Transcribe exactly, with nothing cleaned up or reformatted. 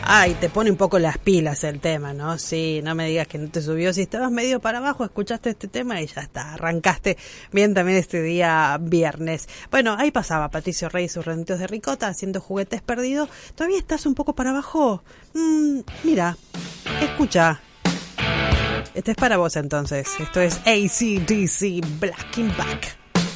Ay, te pone un poco las pilas el tema, ¿no? Sí, no me digas que no te subió. Si estabas medio para abajo, escuchaste este tema y ya está. Arrancaste bien también este día viernes. Bueno, ahí pasaba Patricio Rey y sus Rentitos de Ricota haciendo Juguetes Perdidos. ¿Todavía estás un poco para abajo? Mm, mira, escucha. Este es para vos entonces. Esto es A C D C Black in Back.